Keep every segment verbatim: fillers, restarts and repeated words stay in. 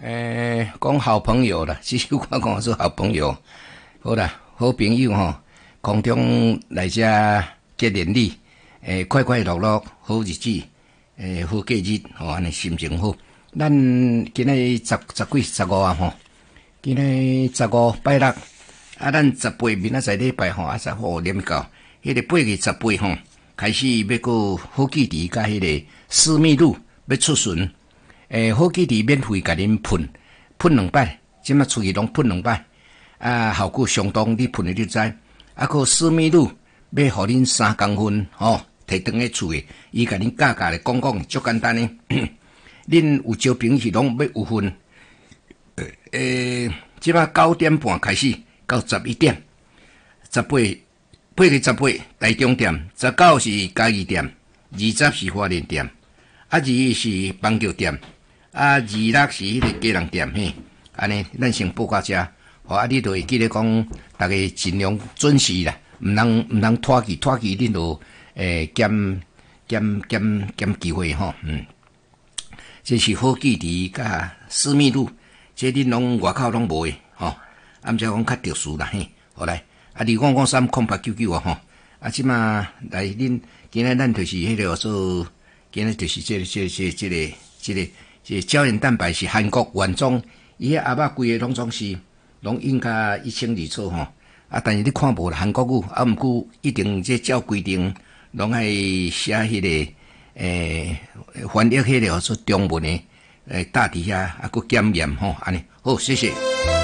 诶，讲好朋友啦，其实我讲是好朋友。好啦，好朋友吼，空中来遮结连理，诶，快快乐乐，好日子，诶，好过日，吼，安尼心情好。咱今日十十几十五啊吼，今日十五拜六，啊，咱十八明仔载礼拜吼，啊，十五念到，迄个八月十八吼，开始要过好基地甲迄个私密路要出巡。诶，好基地免费甲恁喷喷两摆，即马出去拢喷两摆，啊，效果相当，你喷的你知。啊，个私密路要互恁三公分，吼、哦，摕转去厝诶，伊甲恁价格咧讲讲，足简单诶。恁有招朋是拢要有分。诶，即马九點半開始到十一點，十八八月十八台中店，十九是嘉義店，二十是花蓮店，啊，二是邦橋店。啊，二六是迄個家人店嘿，安尼咱先報到遮，吼啊，你著會記得講，大家盡量準時啦，毋通毋通拖去拖去，恁著誒減減減減機會吼，嗯，這是好基地甲私密路，這恁攏外口攏無誒，吼，啊，毋則講較特殊啦嘿，好來，啊，二五五三空八九九啊吼，啊，即馬來恁今日咱就是迄個說，今日就是這個這個這個這個這個。這膠原蛋白是韓國原裝，伊迄阿爸規個攏總是攏印甲一清二楚吼，啊，但是你看無韓國語，啊，毋過一定這照規定，攏愛寫迄、那個誒、欸、翻譯迄個說中文誒誒大底下啊，佫檢驗吼，安尼好，謝謝。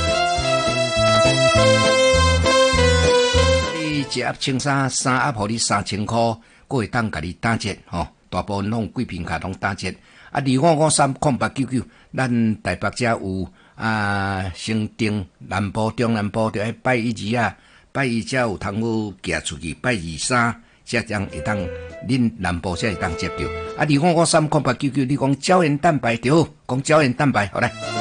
你一盒青衫，三盒互你三千塊，佫會當甲你打折吼，大部分攏貴品卡攏打折。啊，二五五三空八九九，咱台北遮有啊，成定南部、中南部着愛拜一二啊，拜一才有通好寄出去，拜二三才將會當，恁南部才會當接着。啊，二五五三空八九九，你講膠原蛋白着好，講膠原蛋白，好來。